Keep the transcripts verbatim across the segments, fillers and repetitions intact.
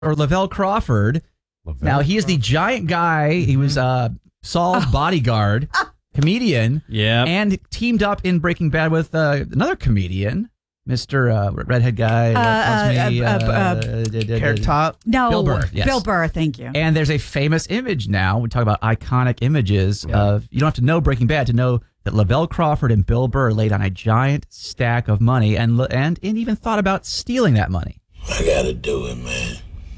or Lavelle Crawford. Lavelle now, he is the Crawford. giant guy. He was uh, Saul's bodyguard, comedian, yeah, and teamed up in Breaking Bad with uh, another comedian, Mister Uh, redhead guy. Uh, calls me, uh, uh, uh, uh, d- d- Carrot d- Top. No, Bill Burr, yes. Bill Burr, thank you. And there's a famous image now. We talk about iconic images of, you don't have to know Breaking Bad to know that Lavelle Crawford and Bill Burr laid on a giant stack of money and and, and even thought about stealing that money. I gotta do it, man.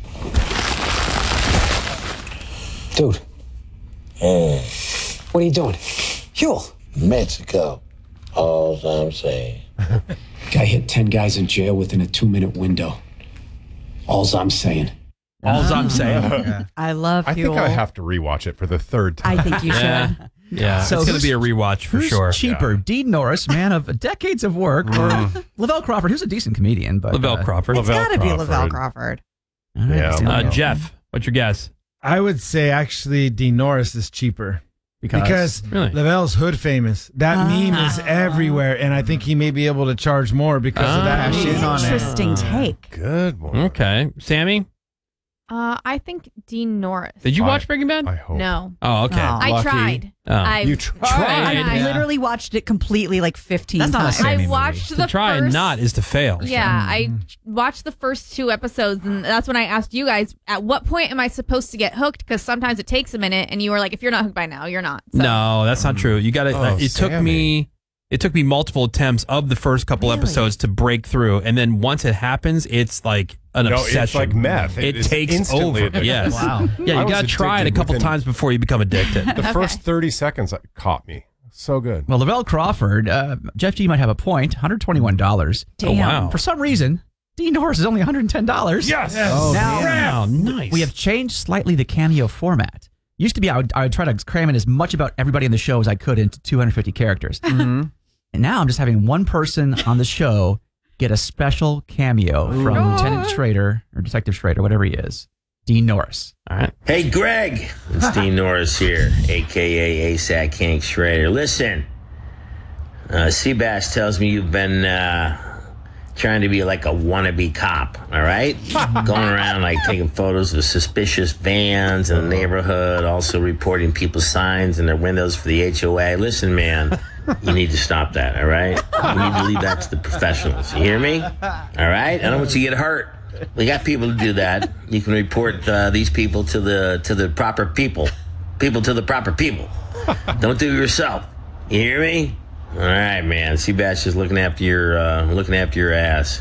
Dude. Mm. What are you doing? Huel. Mexico. All I'm saying. Guy hit ten guys in jail within a two-minute window. All's I'm saying. All's I'm saying. Yeah. I love I think Huel. I have to rewatch it for the third time. I think you should. Yeah, yeah. So it's going who's- to be a rewatch for Who's sure. cheaper, Dean Norris, man of decades of work, or Lavelle Crawford, who's a decent comedian, but Lavelle uh, Crawford. It's Lavelle got to be Crawford. Lavelle Crawford. all right, Yeah. let's see Uh, what- Jeff, what's your guess? I would say actually Dean Norris is cheaper. because, Because Really? Lavelle's hood famous. That Ah. meme is everywhere, and I think he may be able to charge more because of that. Ah. meme. She's on it. Interesting take. Good one. Okay. Sammy, Uh, I think Dean Norris. did you I- watch Breaking Bad? I hope. No. Oh, okay. Oh. I Lucky. tried. Oh. I You tried. Tried. I- I literally watched it completely like fifteen That's not a times. Sammy I movie. watched To the try first. and not is to fail. Yeah, I watched the first two episodes, and that's when I asked you guys, at what point am I supposed to get hooked? Because sometimes it takes a minute, and you were like, if you're not hooked by now, you're not. So. No, that's not true. You got to. Oh, it took Sammy. me. It took me multiple attempts of the first couple Really? episodes to break through, and then once it happens, it's like an No, obsession. it's like meth. It, It is takes instantly over. addictive. Yes. Wow. Yeah, I you was got to try it a addicted couple within- times before you become addicted. The first thirty seconds caught me. So good. well, Lavelle Crawford, uh, Jeff G might have a point, one hundred twenty-one dollars. Oh, wow. For some reason, Dean Norris is only one hundred ten dollars. Yes. Oh, Now- Wow, nice. We have changed slightly the cameo format. Used to be I would, I would try to cram in as much about everybody in the show as I could into two hundred fifty characters. Mm-hmm. And now I'm just having one person on the show get a special cameo from Ooh. Lieutenant Schrader or Detective Schrader, whatever he is. Dean Norris. All right. Hey, Greg. It's Dean Norris here, a k a. ASAC Hank Schrader. Listen, uh, Seabass tells me you've been uh, trying to be like a wannabe cop, all right? Going around, like, taking photos of suspicious vans in the neighborhood, also reporting people's signs in their windows for the H O A. Listen, man, you need to stop that, all right? You need to leave that to the professionals. You hear me? All right? I don't want you to get hurt. We got people to do that. You can report uh, these people to the to the proper people. People to the proper people. Don't do it yourself. You hear me? All right, man. Seabass is looking after your uh, looking after your ass.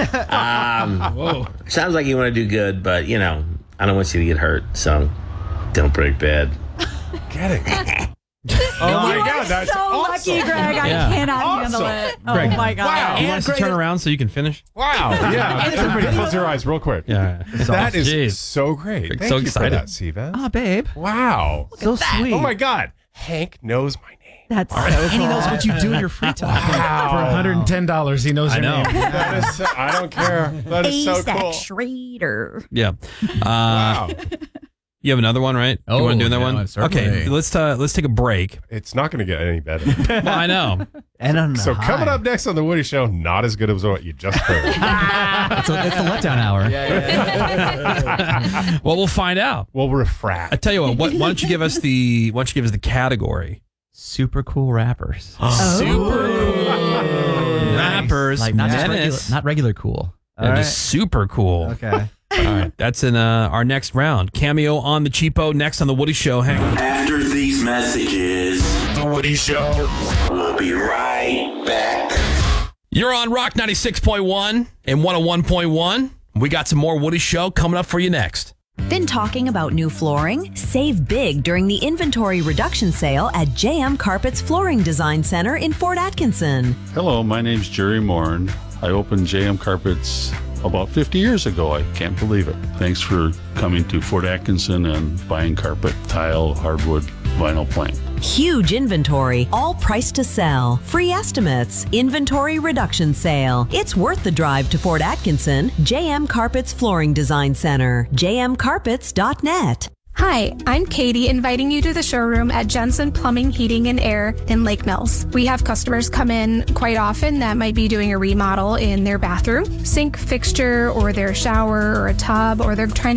Um, Whoa. sounds like you want to do good, but you know, I don't want you to get hurt. So don't break bad. Get it. Oh my You God, are that's so awesome. lucky, Greg. I Yeah. cannot Awesome. handle it. Greg. Oh my god. Wow. You want us to turn around so you can finish? Wow. Yeah. Everybody close their eyes real quick. Yeah. That is Jeez. so great. Like, Thank so you excited. for that, Seabass. Ah, babe. Wow. So sweet. Oh my God. Hank knows my name. That's so And he cool. knows what you do in your free time. For one hundred ten dollars, he knows I your know. name. That is so, I don't care. That is so ASAC cool. Schrader. Yeah. Uh, Wow. You have another one, right? Oh, you want to do another yeah, one? certainly. Okay, let's uh, let's take a break. It's not going to get any better. Well, I know. And on the So high. coming up next on the Woody Show, not as good as what you just heard. It's, a, it's the letdown hour. Well, we'll find out. We'll I refract. tell you what. What why don't you give us the why don't you give us the category? Super cool rappers. Super cool rappers. Like not just regular, menace. not regular cool. They're All just super cool. Okay. All right, that's in uh, our next round. Cameo on the Cheapo next on the Woody Show. Hang on. After these messages, the Woody Show will be right back. You're on Rock ninety-six point one and one oh one point one. We got some more Woody Show coming up for you next. Been talking about new flooring? Save big during the inventory reduction sale at J M Carpets Flooring Design Center in Fort Atkinson. Hello, my name's Jerry Morin. I opened J M Carpets about fifty years ago. I can't believe it. Thanks for coming to Fort Atkinson and buying carpet, tile, hardwood, vinyl plank. Huge inventory, all priced to sell. Free estimates, inventory reduction sale. It's worth the drive to Fort Atkinson. J M Carpets Flooring Design Center. j m carpets dot net. Hi, I'm Katie, inviting you to the showroom at Jensen Plumbing, Heating, and Air in Lake Mills. We have customers come in quite often that might be doing a remodel in their bathroom, sink fixture, or their shower, or a tub, or they're trying